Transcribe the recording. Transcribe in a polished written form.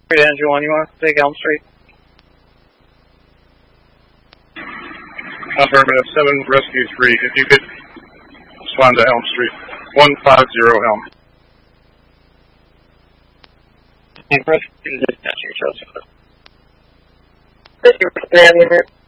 Andrew 1, you want to take Elm Street? Affirmative, 7 Rescue 3. If you could respond to Elm Street. 150 Elm. And Rescue Dispatcher, Chelsea.